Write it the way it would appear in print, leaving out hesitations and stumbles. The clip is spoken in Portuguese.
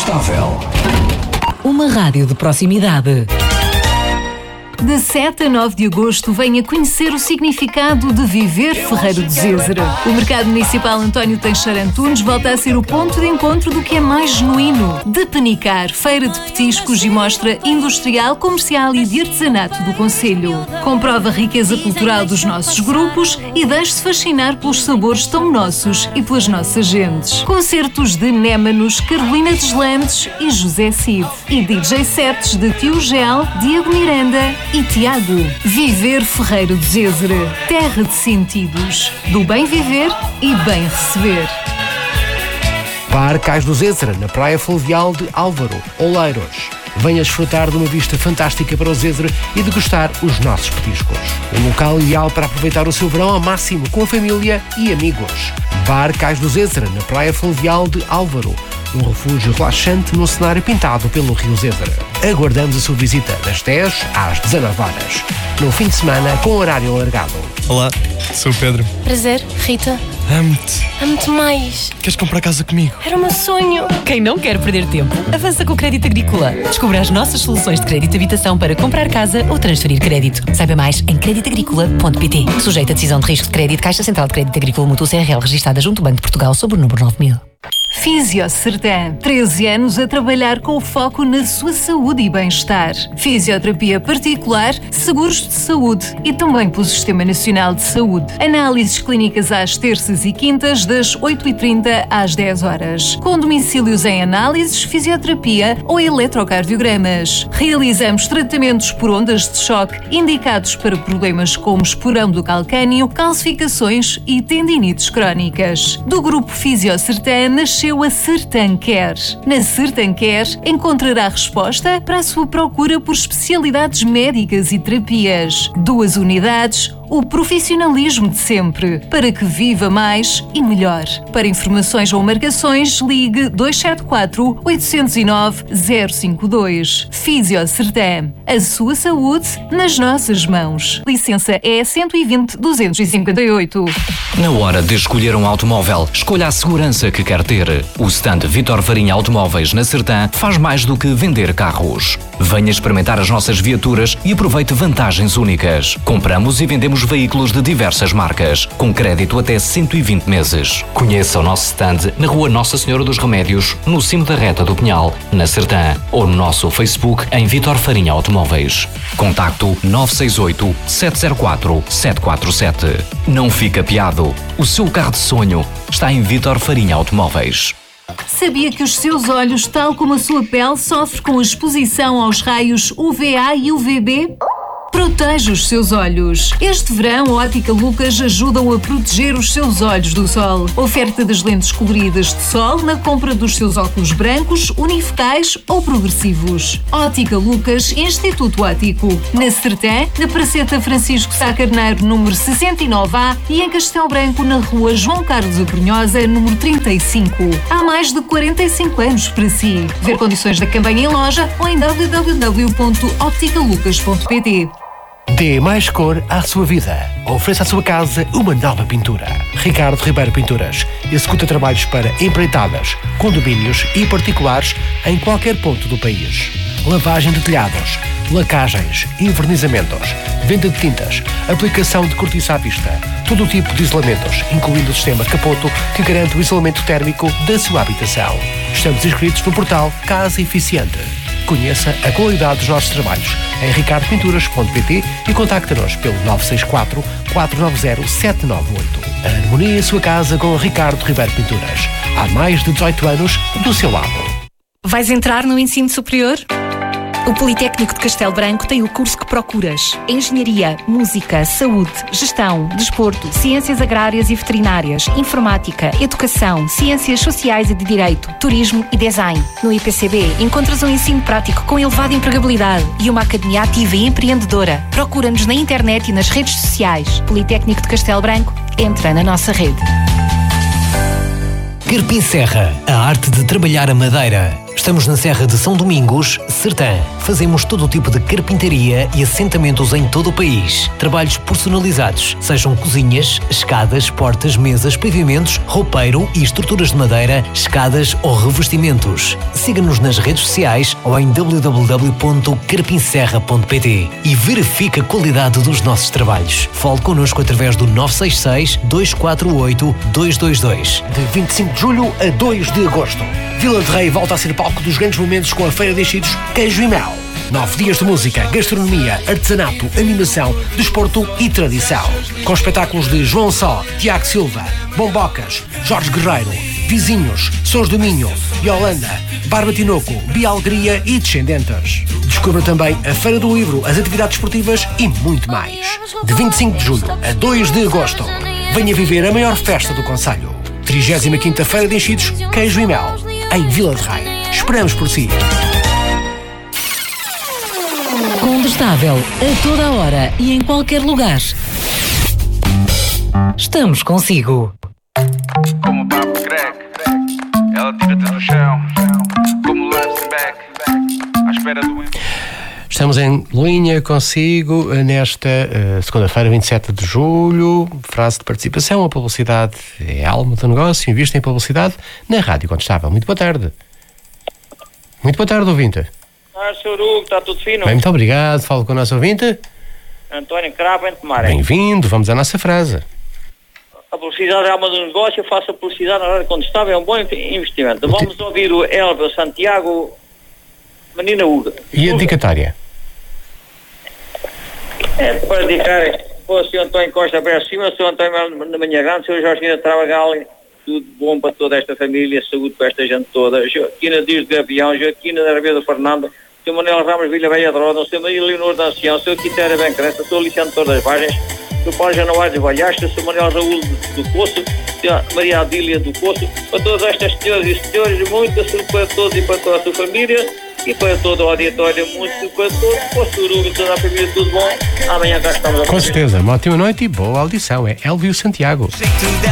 Estável. Uma rádio de proximidade. De 7 a 9 de agosto, venha conhecer o significado de Viver Ferreiro de Zêzere. O Mercado Municipal António Teixeira Antunes volta a ser o ponto de encontro do que é mais genuíno. De Penicar, feira de petiscos e mostra industrial, comercial e de artesanato do concelho. Comprova a riqueza cultural dos nossos grupos e deixe-se fascinar pelos sabores tão nossos e pelas nossas gentes. Concertos de Némanos, Carolina Deslandes e José Cid. E DJ sets de Tio Gel, Diego Miranda e Tiago. Viver Ferreiro de Zêzere, terra de sentidos, do bem viver e bem receber. Bar Cais do Zêzere, na Praia Fluvial de Álvaro, Oleiros. Venha desfrutar de uma vista fantástica para o Zêzere e degustar os nossos petiscos. Um local ideal para aproveitar o seu verão ao máximo com a família e amigos. Bar Cais do Zêzere, na Praia Fluvial de Álvaro. Um refúgio relaxante num cenário pintado pelo Rio Zêzere. Aguardamos a sua visita das 10 às 19 horas. No fim de semana, com horário alargado. Olá, sou o Pedro. Prazer, Rita. Amo-te. Amo-te mais. Queres comprar casa comigo? Era o meu sonho. Quem não quer perder tempo, avança com o Crédito Agrícola. Descubra as nossas soluções de crédito de habitação para comprar casa ou transferir crédito. Saiba mais em creditagricola.pt. Sujeito a decisão de risco de crédito, Caixa Central de Crédito Agrícola Mútuo CRL, registada junto ao Banco de Portugal sob o número 9000. Fisiocertan. 13 anos a trabalhar com foco na sua saúde e bem-estar. Fisioterapia particular, seguros de saúde e também pelo Sistema Nacional de Saúde. Análises clínicas às terças e quintas, das 8h30 às 10 horas. Com domicílios em análises, fisioterapia ou eletrocardiogramas. Realizamos tratamentos por ondas de choque indicados para problemas como esporão do calcânio, calcificações e tendinites crónicas. Do grupo Fisiocertan nasceu a Certan Care. Na Certan Care encontrará resposta para a sua procura por especialidades médicas e terapias. 2 unidades, o profissionalismo de sempre, para que viva mais e melhor. Para informações ou marcações, ligue 274 809 052. Fisiocertan. A sua saúde nas nossas mãos. Licença é 120-258. Na hora de escolher um automóvel, escolha a segurança que quer ter. O stand Vítor Farinha Automóveis na Certan faz mais do que vender carros. Venha experimentar as nossas viaturas e aproveite vantagens únicas. Compramos e vendemos veículos de diversas marcas, com crédito até 120 meses. Conheça o nosso stand na Rua Nossa Senhora dos Remédios, no cimo da Reta do Pinhal, na Certan, ou no nosso Facebook em Vítor Farinha Automóveis. Contacto 968 704 747. Não fica apiado. O seu carro de sonho está em Vítor Farinha Automóveis. Sabia que os seus olhos, tal como a sua pele, sofrem com a exposição aos raios UVA e UVB? Proteja os seus olhos. Este verão, a Ótica Lucas ajudam a proteger os seus olhos do sol. Oferta das lentes coloridas de sol na compra dos seus óculos brancos, unifocais ou progressivos. Ótica Lucas, Instituto Óptico. Na Certan, na Praceta Francisco Sá Carneiro, número 69A e em Castelo Branco, na Rua João Carlos Abrunhosa, número 35. Há mais de 45 anos para si. Ver condições da campanha em loja ou em www.opticalucas.pt. Dê mais cor à sua vida. Ofereça à sua casa uma nova pintura. Ricardo Ribeiro Pinturas executa trabalhos para empreitadas, condomínios e particulares em qualquer ponto do país. Lavagem de telhados, lacagens, envernizamentos, venda de tintas, aplicação de cortiça à vista, todo o tipo de isolamentos, incluindo o sistema Capoto, que garante o isolamento térmico da sua habitação. Estamos inscritos no portal Casa Eficiente. Conheça a qualidade dos nossos trabalhos em ricardopinturas.pt e contacte-nos pelo 964 490 798. A harmonia em sua casa com Ricardo Ribeiro Pinturas. Há mais de 18 anos do seu lado. Vais entrar no ensino superior? O Politécnico de Castelo Branco tem o curso que procuras. Engenharia, Música, Saúde, Gestão, Desporto, Ciências Agrárias e Veterinárias, Informática, Educação, Ciências Sociais e de Direito, Turismo e Design. No IPCB encontras um ensino prático com elevada empregabilidade e uma academia ativa e empreendedora. Procura-nos na internet e nas redes sociais. Politécnico de Castelo Branco, entra na nossa rede. Carpim Serra, a arte de trabalhar a madeira. Estamos na Serra de São Domingos, Sertã. Fazemos todo o tipo de carpintaria e assentamentos em todo o país. Trabalhos personalizados, sejam cozinhas, escadas, portas, mesas, pavimentos, roupeiro e estruturas de madeira, escadas ou revestimentos. Siga-nos nas redes sociais ou em www.carpinserra.pt e verifique a qualidade dos nossos trabalhos. Fale connosco através do 966-248-222. De 25 de julho a 2 de agosto. Vila de Rei volta a ser palco dos grandes momentos com a Feira de Enchidos Queijo e Mel. 9 dias de música, gastronomia, artesanato, animação, desporto e tradição. Com espetáculos de João Só, Tiago Silva, Bombocas, Jorge Guerreiro, Vizinhos, Sons do Minho, Yolanda, Barba Tinoco, Bialgria e Descendentes. Descubra também a Feira do Livro, as atividades esportivas e muito mais. De 25 de julho a 2 de agosto, venha viver a maior festa do concelho. 35ª Feira de Enchidos Queijo e Mel, em Vila de Rei. Esperamos por si. Combustável a toda a hora e em qualquer lugar. Estamos consigo. Como o papo crack, ela tira-te do chão. Como left back, à espera do... Estamos em linha consigo nesta segunda-feira, 27 de julho. Frase de participação: a publicidade é a alma do negócio. Invista em publicidade na Rádio Contestável. Muito boa tarde. Muito boa tarde, ouvinte. Sr. Hugo, está tudo fino? Bem, muito obrigado. Falo com o nosso ouvinte. António Cravo, em Tomar. Bem-vindo. Vamos à nossa frase. A publicidade é a alma do negócio. Eu faço a publicidade na Rádio Contestável. É um bom investimento. Vamos ouvir o Elvio Santiago, Menina Hugo. E a dedicatória? É para dedicar para o Sr. António Costa Brás Cima, o Sr. António da Manhã Grande, o Sr. Jorginho Travagal, tudo bom para toda esta família, saúde para esta gente toda. Joaquina Dias de Gavião, Joaquina da Arabia do Fernando, o Sr. Manuel Ramos Vilha Velha de Roda, o Sr. Maria Leonor da Ancião, o Sr. Quitéria Ben Crença, o Sr. Luciano Torres Vargas, o Sr. Paulo Januário de Valhaste, o Sr. Manuel Raul do Poço, a Sra. Maria Adília do Poço, para todas estas senhoras e senhores, muita saúde para todos e para toda a sua família. E para todo o auditório, muito para todos, para o Sr. Hugo e toda a família, tudo bom? Amanhã cá estamos a Com certeza, uma ótima noite e boa audição. É Elvio Santiago.